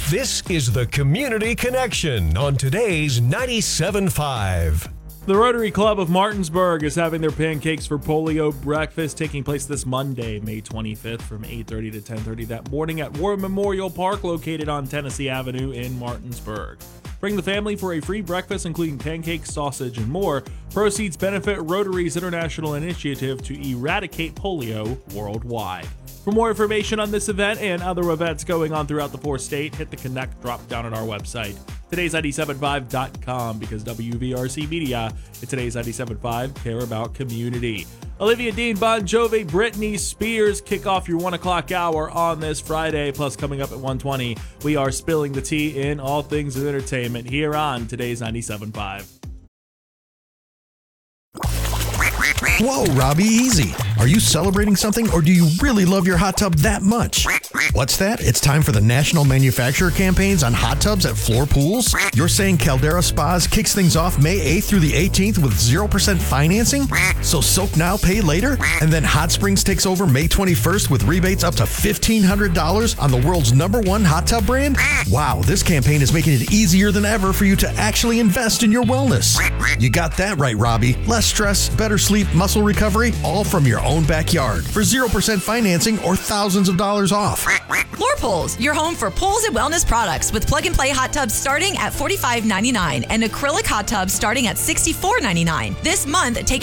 This is the Community Connection on today's 97.5. The Rotary Club of Martinsburg is having their Pancakes for Polio breakfast taking place this Monday, May 25th from 8:30 to 10:30 that morning at War Memorial Park located on Tennessee Avenue in Martinsburg. Bring the family for a free breakfast including pancakes, sausage, and more. Proceeds benefit Rotary's international initiative to eradicate polio worldwide. For more information on this event and other events going on throughout the four-state, hit the Connect drop down on our website, todays975.com, because WVRC Media and Today's 97.5 care about community. Olivia Dean, Bon Jovi, Britney Spears kick off your 1 o'clock hour on this Friday. Plus, coming up at 1:20, we are spilling the tea in all things of entertainment here on Today's 97.5. Whoa, Robbie, easy. Are you celebrating something, or do you really love your hot tub that much? What's that? It's time for the National Manufacturer Campaigns on hot tubs at Floor Pools? You're saying Caldera Spas kicks things off May 8th through the 18th with 0% financing? So soak now, pay later? And then Hot Springs takes over May 21st with rebates up to $1,500 on the world's #1 hot tub brand? Wow, this campaign is making it easier than ever for you to actually invest in your wellness. You got that right, Robbie. Less stress, better sleep, muscle recovery, all from your own backyard for 0% financing or thousands of dollars off. Floor Pools, your home for pools and wellness products with plug-and-play hot tubs starting at $45.99 and acrylic hot tubs starting at $64.99. This month, take